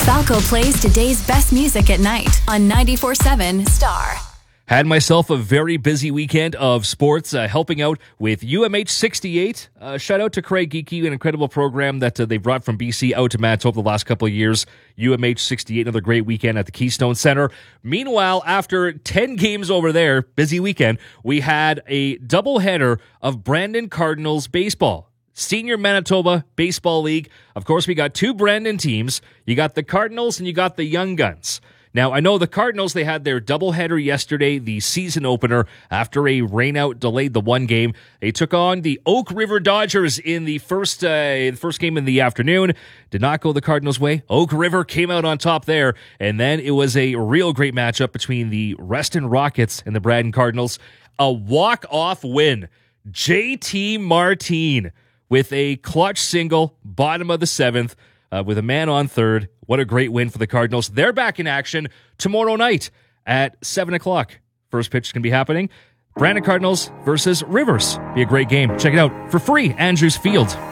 Falco plays today's best music at night on 94.7 Star. Had myself a very busy weekend of sports, helping out with UMH 68. Shout out to Craig Geeky, an incredible program that they brought from BC out to Manitoba the last couple of years. UMH 68, another great weekend at the Keystone Center. Meanwhile, after 10 games over there, busy weekend, we had a doubleheader of Brandon Cardinals baseball. Senior Manitoba Baseball League. Of course, we got two Brandon teams. You got the Cardinals and you got the Young Guns. Now, I know the Cardinals, they had their doubleheader yesterday, the season opener, after a rainout delayed the one game. They took on the Oak River Dodgers in the first game in the afternoon. Did not go the Cardinals' way. Oak River came out on top there, and then it was a real great matchup between the Reston Rockets and the Brandon Cardinals. A walk-off win. JT Martine with a clutch single, bottom of the seventh, with a man on third. What a great win for the Cardinals. They're back in action tomorrow night at 7 o'clock. First pitch is going to be happening. Brandon Cardinals versus Rivers. Be a great game. Check it out for free. Andrews Field.